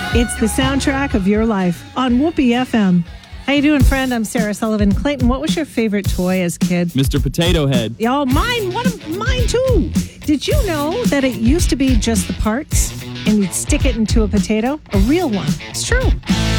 It's the soundtrack of your life on Whoopee FM. How you doing, friend? I'm Sarah Sullivan. Clayton, what was your favorite toy as a kid? Mr. Potato Head. Oh, mine too. Did you know that it used to be just the parts and you'd stick it into a potato? A real one. It's true.